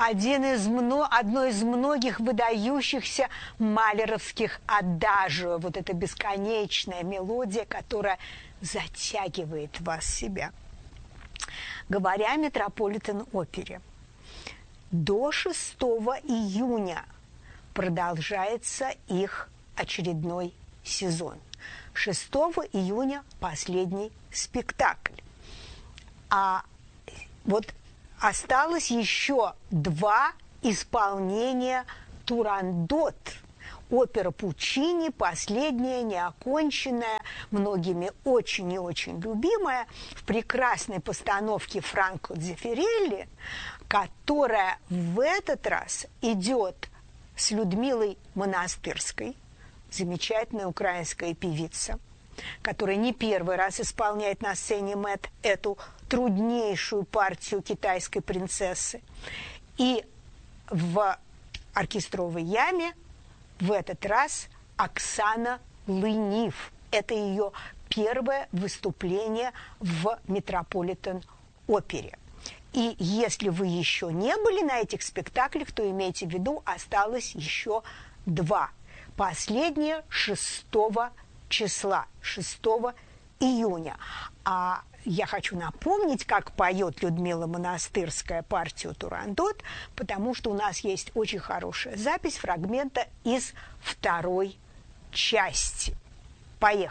одно из многих выдающихся малеровских адажио. Вот эта бесконечная мелодия, которая затягивает вас в себя. Говоря о Метрополитен-опере, до 6 июня продолжается их очередной сезон. 6 июня последний спектакль. А вот осталось еще 2 исполнения «Турандот». Опера Пуччини, последняя, неоконченная, многими очень и очень любимая, в прекрасной постановке Франко Дзеффирелли, которая в этот раз идет с Людмилой Монастырской, замечательная украинская певица, которая не первый раз исполняет на сцене МЭТ эту труднейшую партию китайской принцессы. И в оркестровой яме в этот раз Оксана Лынив. Это ее первое выступление в Метрополитен-опере. И если вы еще не были на этих спектаклях, то имейте в виду, осталось еще 2. Последнее 6 числа, 6 июня. А я хочу напомнить, как поет Людмила Монастырская партию «Турандот», потому что у нас есть очень хорошая запись фрагмента из 2 части. Поехали!